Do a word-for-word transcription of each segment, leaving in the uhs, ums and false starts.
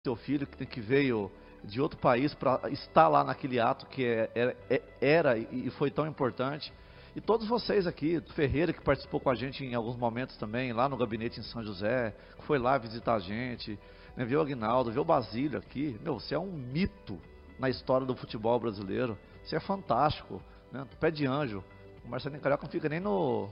seu filho que, que veio de outro país para estar lá naquele ato que é, é, era e foi tão importante. E todos vocês aqui, do Ferreira, que participou com a gente em alguns momentos também, lá no gabinete em São José, que foi lá visitar a gente, né, viu o Aguinaldo, viu o Basílio aqui. Meu, você é um mito na história do futebol brasileiro. Você é fantástico, né? Pé de anjo. O Marcelinho Carioca não fica nem no...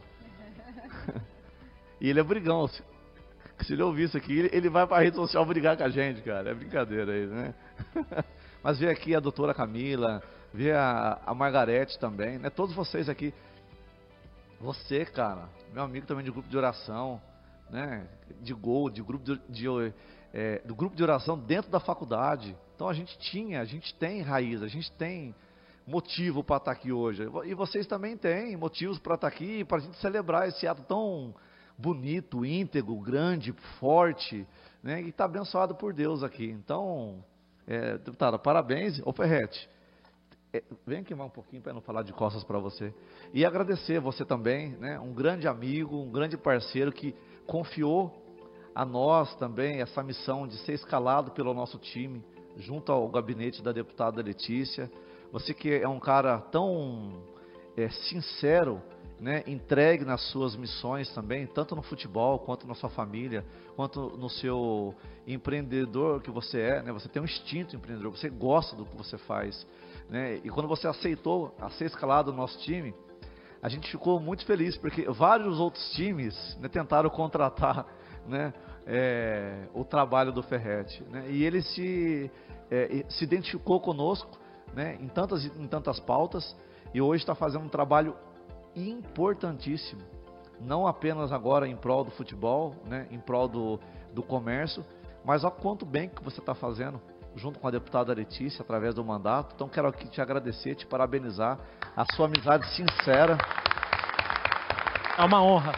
E ele é brigão. Se, se ele ouvir isso aqui, ele, ele vai para a rede social brigar com a gente, cara. É brincadeira aí, né? Mas vê aqui a doutora Camila, vê a, a Margarete também, né? Todos vocês aqui. Você, cara, meu amigo também de grupo de oração, né? De gol, de grupo de, de, é, do grupo de oração dentro da faculdade. Então a gente tinha, a gente tem raiz, a gente tem motivo para estar aqui hoje. E vocês também têm motivos para estar aqui, para a gente celebrar esse ato tão bonito, íntegro, grande, forte, né? E está abençoado por Deus aqui. Então, é, deputada, parabéns. Ô Ferrete, é, vem aqui mais um pouquinho para não falar de costas para você. E agradecer você também, né? Um grande amigo, um grande parceiro que confiou a nós também essa missão de ser escalado pelo nosso time, junto ao gabinete da deputada Letícia. Você que é um cara tão é, sincero, né, entregue nas suas missões também, tanto no futebol, quanto na sua família, quanto no seu empreendedor que você é, né, você tem um instinto empreendedor, você gosta do que você faz, né, e quando você aceitou a ser escalado no nosso time, a gente ficou muito feliz, porque vários outros times, né, tentaram contratar, né, é, o trabalho do Ferrete, né, e ele se, é, se identificou conosco, né, em tantas, em tantas pautas, e hoje está fazendo um trabalho importantíssimo, não apenas agora em prol do futebol, né, em prol do, do comércio, mas olha quanto bem que você está fazendo, junto com a deputada Letícia, através do mandato. Então quero aqui te agradecer, te parabenizar, a sua amizade sincera. É uma honra.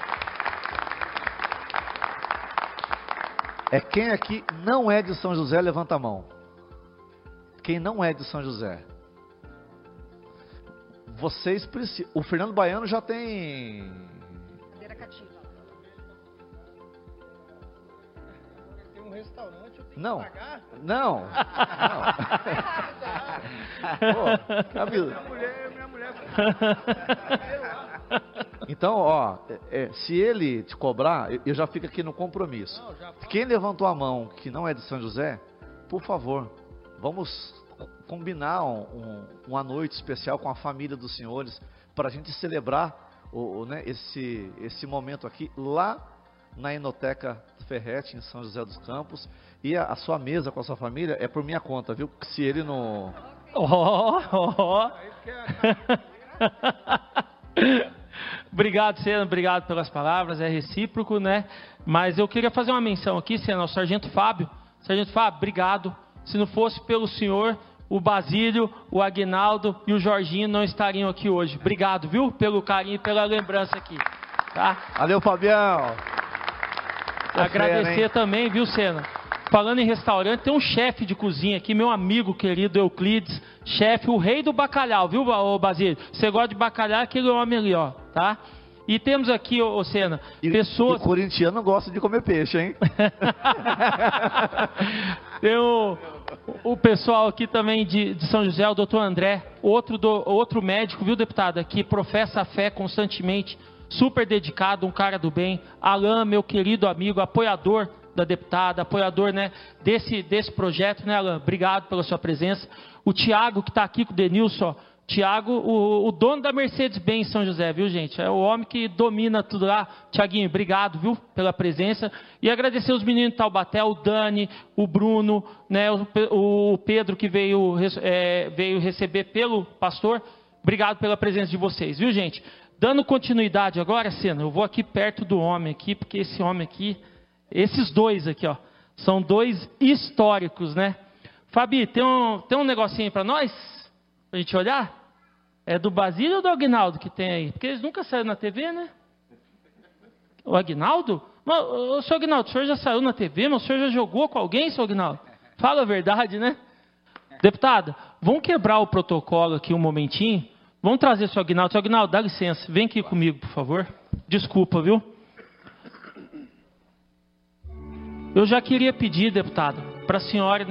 É quem aqui não é de São José, levanta a mão. Quem não é de São José? Vocês precisam. O Fernando Baiano já tem. Cadeira cativa. Tem um restaurante, eu tenho Não. que pagar? Não. Não. Pô, Camila. Minha mulher, minha mulher. Então, ó, é, é, se ele te cobrar, eu, eu já fico aqui no compromisso. Não, já falo. Quem levantou a mão que não é de São José, por favor, vamos combinar um, um, uma noite especial com a família dos senhores para a gente celebrar o, o, né, esse, esse momento aqui lá na Enoteca Ferrete, em São José dos Campos. E a, a sua mesa com a sua família é por minha conta, viu? Se ele não... Oh, oh. Aí quer- Obrigado, Senna, obrigado pelas palavras, é recíproco, né? Mas eu queria fazer uma menção aqui, Senna, ao Sargento Fábio. Sargento Fábio, obrigado. Se não fosse pelo senhor, o Basílio, o Aguinaldo e o Jorginho não estariam aqui hoje. Obrigado, viu? Pelo carinho e pela lembrança aqui, tá? Valeu, Fabião! Tá Agradecer fera, também, viu, Senna? Falando em restaurante, tem um chefe de cozinha aqui, meu amigo querido Euclides, chefe, o rei do bacalhau, viu, ô Basílio? Você gosta de bacalhau, aquele homem ali, ó, tá? E temos aqui, ô, ô Senna, E, pessoas... e corintiano gosta de comer peixe, hein? Tem o, o pessoal aqui também de, de São José, o doutor André, outro, do, outro médico, viu, deputada, que professa a fé constantemente, super dedicado, um cara do bem. Alain, meu querido amigo, apoiador da deputada, apoiador, né, desse, desse projeto, né, Alain? Obrigado pela sua presença. O Tiago, que está aqui com o Denilson, Tiago, o, o dono da Mercedes-Benz em São José, viu, gente? É o homem que domina tudo lá. Tiaguinho, obrigado, viu, pela presença. E agradecer os meninos de Taubaté, o Dani, o Bruno, né, o, o Pedro, que veio, é, veio receber pelo pastor. Obrigado pela presença de vocês, viu, gente? Dando continuidade agora, Senna, eu vou aqui perto do homem aqui, porque esse homem aqui, esses dois aqui, ó, são dois históricos, né? Fabi, tem um, tem um negocinho aí para nós? Pra gente olhar? É do Basílio ou do Aguinaldo que tem aí? Porque eles nunca saíram na T V, né? O Aguinaldo? Mas, ô, senhor Aguinaldo, o senhor já saiu na T V, mas o senhor já jogou com alguém, senhor Aguinaldo? Fala a verdade, né? Deputada, vamos quebrar o protocolo aqui um momentinho. Vamos trazer o senhor Aguinaldo. Senhor Aguinaldo, dá licença. Vem aqui comigo, por favor. Desculpa, viu? Eu já queria pedir, deputado, para a senhora